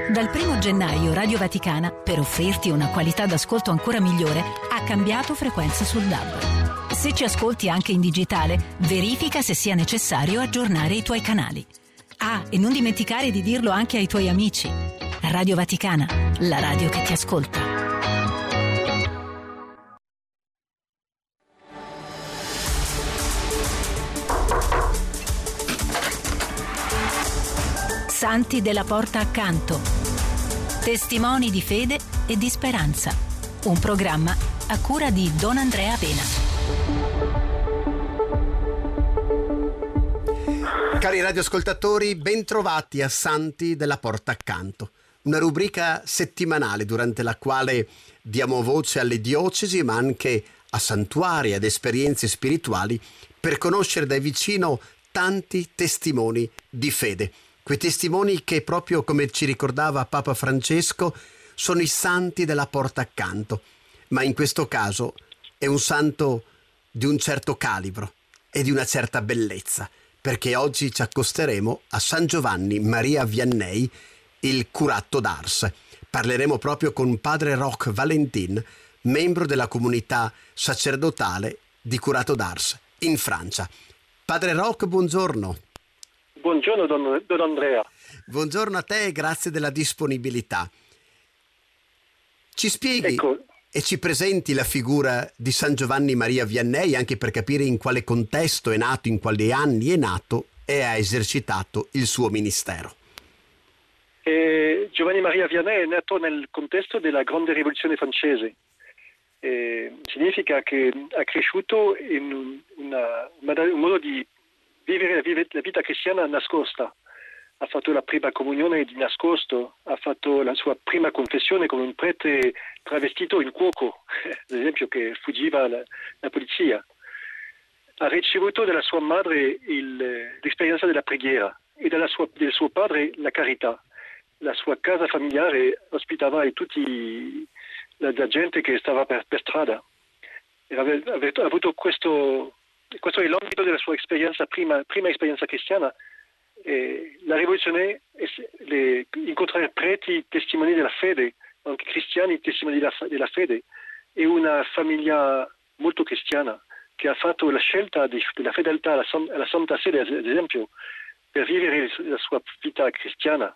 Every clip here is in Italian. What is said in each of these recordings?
Dal 1° gennaio Radio Vaticana, per offrirti una qualità d'ascolto ancora migliore, ha cambiato frequenza sul DAB. Se ci ascolti anche in digitale, verifica se sia necessario aggiornare i tuoi canali. Ah, e non dimenticare di dirlo anche ai tuoi amici. Radio Vaticana, la radio che ti ascolta. Santi della Porta Accanto. Testimoni di fede e di speranza. Un programma a cura di Don Andrea Pena. Cari radioascoltatori, bentrovati a Santi della Porta Accanto, una rubrica settimanale durante la quale diamo voce alle diocesi ma anche a santuari ed esperienze spirituali per conoscere da vicino tanti testimoni di fede. Quei testimoni che, proprio come ci ricordava Papa Francesco, sono i santi della porta accanto, ma in questo caso è un santo di un certo calibro e di una certa bellezza, perché oggi ci accosteremo a San Giovanni Maria Vianney, il curato d'Ars. Parleremo proprio con padre Roch Valentin, membro della comunità sacerdotale di Curato d'Ars in Francia. Padre Roch, buongiorno. Buongiorno don Andrea. Buongiorno a te e grazie della disponibilità. Ci spieghi e ci presenti la figura di San Giovanni Maria Vianney, anche per capire in quale contesto è nato, in quali anni è nato e ha esercitato il suo ministero. Giovanni Maria Vianney è nato nel contesto della grande rivoluzione francese. Significa che ha cresciuto in un modo di vivere la vita cristiana nascosta. Ha fatto la prima comunione di nascosto, ha fatto la sua prima confessione con un prete travestito in cuoco, ad esempio, che fuggiva la polizia. Ha ricevuto dalla sua madre l'esperienza della preghiera e del suo padre la carità. La sua casa familiare ospitava tutti la gente che stava per strada. Ha avuto questo è l'ambito della sua esperienza, prima esperienza cristiana. La rivoluzione è incontrare preti testimoni della fede, anche cristiani testimoni della fede, e una famiglia molto cristiana che ha fatto la scelta della fedeltà alla Santa Sede, ad esempio, per vivere la sua vita cristiana.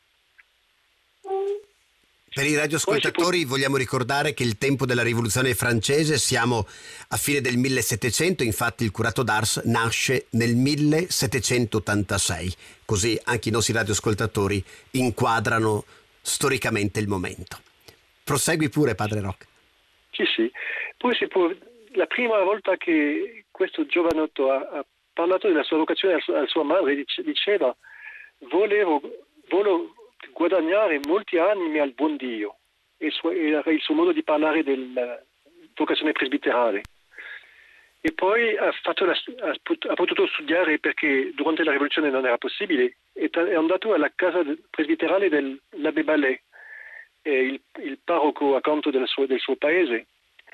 Per i radioascoltatori vogliamo ricordare che il tempo della rivoluzione francese, siamo a fine del 1700, infatti il Curato d'Ars nasce nel 1786, così anche i nostri radioascoltatori inquadrano storicamente il momento. Prosegui pure, padre Roch. Sì. Poi la prima volta che questo giovanotto ha parlato della sua vocazione alla sua madre, diceva: volevo guadagnare molti animi al buon Dio. Era il suo modo di parlare della vocazione presbiterale. E poi ha potuto studiare, perché durante la rivoluzione non era possibile, è andato alla casa presbiterale dell'Abbé Ballet, il parroco accanto del suo paese.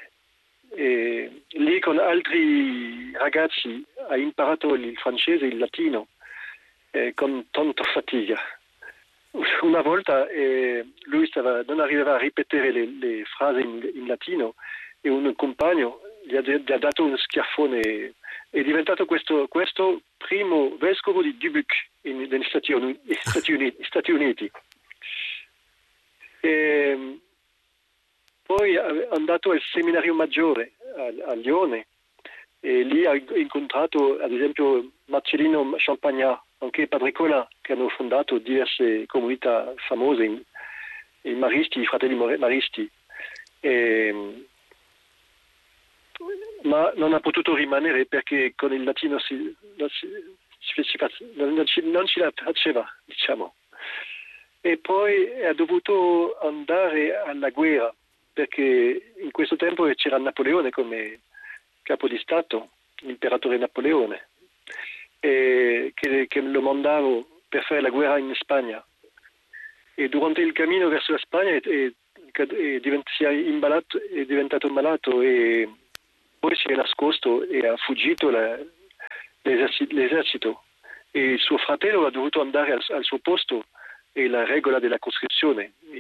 E lì con altri ragazzi ha imparato il francese e il latino con tanta fatica. Una volta lui non arrivava a ripetere le frasi in latino e un compagno gli ha dato uno schiaffone. È diventato questo primo vescovo di Dubuque negli Stati Uniti. Poi è andato al seminario maggiore a Lione e lì ha incontrato ad esempio Marcellino Champagnat, anche Padre Colin, che hanno fondato diverse comunità famose, i Maristi, i fratelli Maristi. Ma non ha potuto rimanere perché con il latino non ce la faceva, diciamo. E poi ha dovuto andare alla guerra, perché in questo tempo c'era Napoleone come capo di Stato, l'imperatore Napoleone, che lo mandavo per fare la guerra in Spagna. E durante il cammino verso la Spagna è diventato malato e poi si è nascosto e ha fuggito l'esercito. E suo fratello ha dovuto andare al suo posto, e la regola della coscrizione.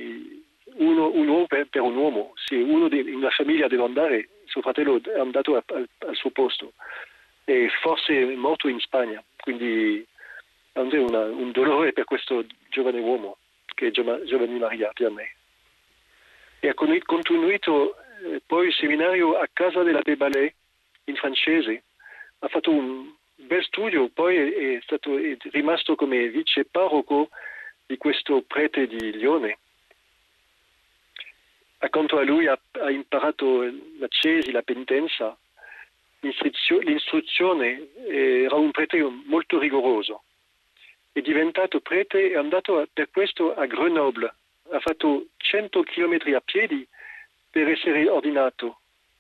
in una famiglia deve andare, suo fratello è andato al suo posto e forse è morto in Spagna, quindi un dolore per questo giovane uomo che è Giovanni Maria per me. E ha continuato poi il seminario a Casa della de Ballet in francese, ha fatto un bel studio, poi è rimasto come vice parroco di questo prete di Lione. Accanto a lui ha imparato la cesi, la penitenza, l'istruzione, era un prete molto rigoroso. È diventato prete e è andato per questo a Grenoble, ha fatto 100 chilometri a piedi per essere ordinato.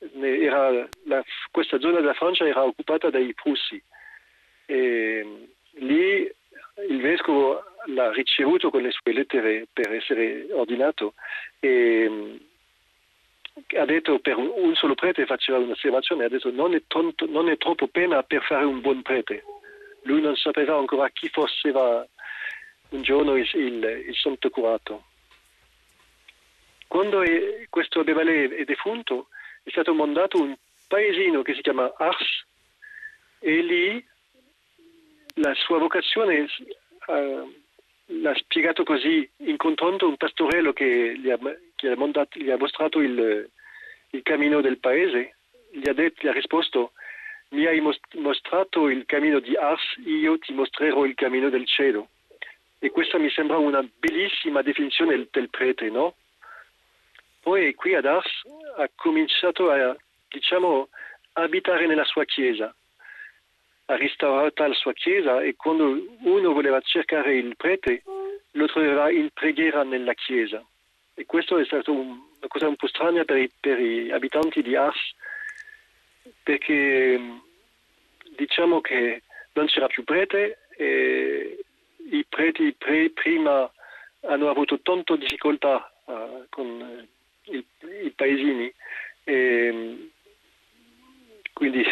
Questa zona della Francia era occupata dai Prussi. E lì il vescovo l'ha ricevuto con le sue lettere per essere ordinato e ha detto, per un solo prete faceva un'osservazione, ha detto non è troppo pena per fare un buon prete. Lui non sapeva ancora chi fosse un giorno il santo curato. Quando questo De Ballet è defunto, è stato mandato un paesino che si chiama Ars e lì la sua vocazione l'ha spiegato così, incontrando un pastorello che gli ha mostrato il cammino del paese, gli ha risposto: mi hai mostrato il cammino di Ars, io ti mostrerò il cammino del cielo. E questa mi sembra una bellissima definizione del prete, no? Poi qui ad Ars ha cominciato a, abitare nella sua chiesa, ha restaurato la sua chiesa e quando uno voleva cercare il prete lo trovava in preghiera nella chiesa. E questo è stato una cosa un po' strana per i abitanti di Ars, perché diciamo che non c'era più prete e i preti prima hanno avuto tante difficoltà con i paesini e quindi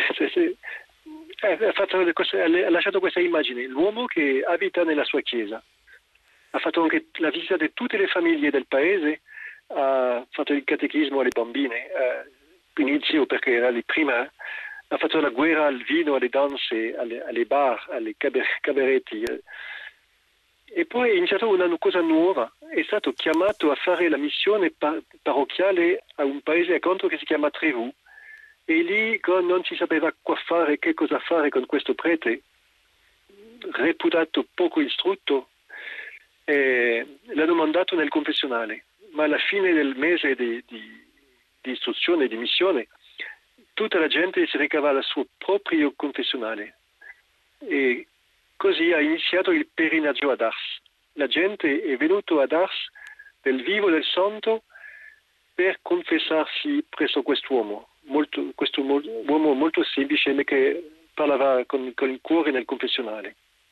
ha lasciato questa immagine, l'uomo che abita nella sua chiesa. Ha fatto anche la visita di tutte le famiglie del paese, ha fatto il catechismo alle bambine, inizio perché era lì prima, ha fatto la guerra al vino, alle danze, alle bar, alle cabaretti. E poi è iniziato una cosa nuova, è stato chiamato a fare la missione parrocchiale a un paese accanto che si chiama Trevoux. E lì non si sapeva che cosa fare con questo prete, reputato poco istrutto, l'hanno mandato nel confessionale. Ma alla fine del mese di istruzione, di missione, tutta la gente si recava al suo proprio confessionale. E così ha iniziato il pellegrinaggio ad Ars. La gente è venuta ad Ars del vivo del santo per confessarsi presso quest'uomo. Questo uomo molto semplice che parlava con il cuore nel confessionale.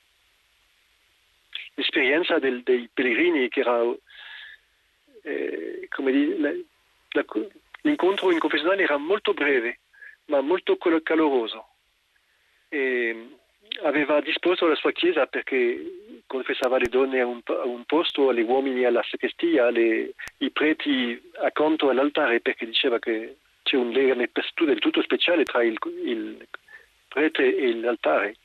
L'esperienza dei pellegrini che era, l'incontro in confessionale era molto breve, ma molto caloroso. E aveva disposto la sua chiesa perché confessava le donne a un posto, gli uomini alla sacrestia, i preti accanto all'altare, perché diceva che c'è un legame del tutto speciale tra il prete e l'altare.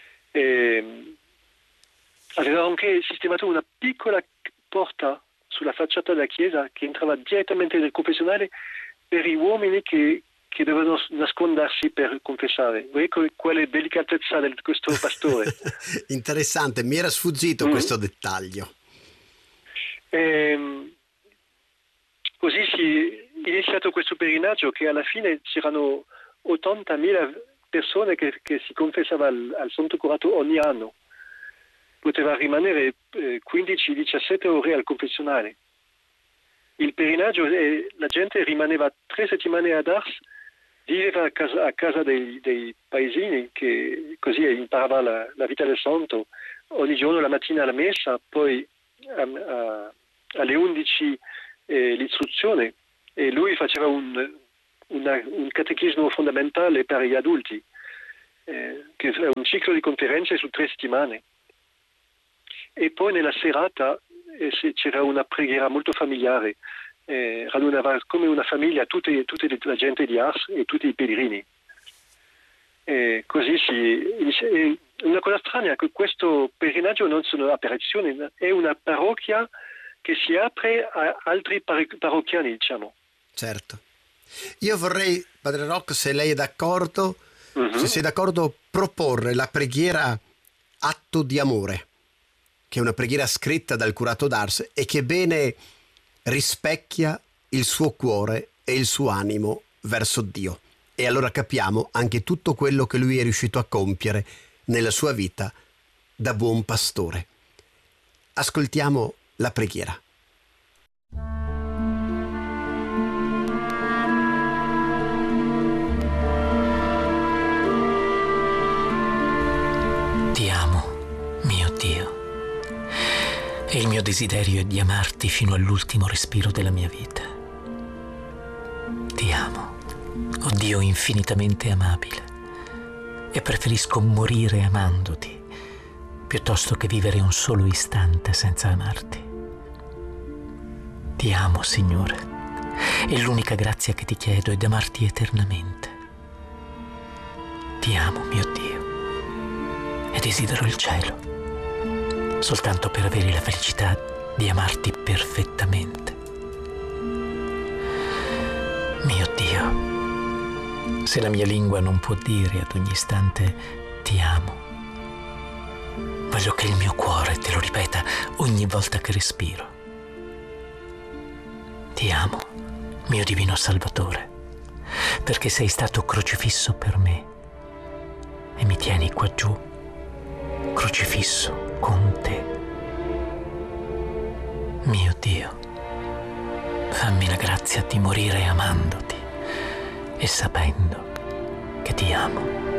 Aveva anche sistemato una piccola porta sulla facciata della chiesa che entrava direttamente nel confessionale per gli uomini che dovevano nascondersi per confessare. Ecco quale delicatezza di questo pastore. Interessante, mi era sfuggito questo dettaglio. Così si è iniziato questo pellegrinaggio che alla fine c'erano 80.000 persone che si confessavano al santo curato ogni anno. Poteva rimanere 15-17 ore al confessionale. Il pellegrinaggio, la gente rimaneva 3 settimane ad Ars, viveva a casa dei paesini, che così imparava la vita del santo. Ogni giorno la mattina alla messa, poi alle 11 l'istruzione, e lui faceva un catechismo fondamentale per gli adulti, che è un ciclo di conferenze su 3 settimane. E poi nella serata c'era una preghiera molto familiare radunava come una famiglia tutta la gente di Ars e tutti i pellegrini. E così e una cosa strana è che questo pellegrinaggio non sono apparizioni, è una parrocchia che si apre a altri parrocchiani, diciamo. Certo. Io vorrei, Padre Roch, se lei è d'accordo, se sei d'accordo, proporre la preghiera Atto di amore, che è una preghiera scritta dal curato d'Ars e che bene rispecchia il suo cuore e il suo animo verso Dio. E allora capiamo anche tutto quello che lui è riuscito a compiere nella sua vita da buon pastore. Ascoltiamo la preghiera. Ti amo, mio Dio, e il mio desiderio è di amarti fino all'ultimo respiro della mia vita. Ti amo, o Dio infinitamente amabile, e preferisco morire amandoti piuttosto che vivere un solo istante senza amarti. Ti amo, Signore, e l'unica grazia che ti chiedo è di amarti eternamente. Ti amo, mio Dio, e desidero il cielo, soltanto per avere la felicità di amarti perfettamente. Mio Dio, se la mia lingua non può dire ad ogni istante ti amo, voglio che il mio cuore te lo ripeta ogni volta che respiro. Ti amo, mio divino Salvatore, perché sei stato crocifisso per me e mi tieni qua giù, crocifisso con te. Mio Dio, fammi la grazia di morire amandoti e sapendo che ti amo.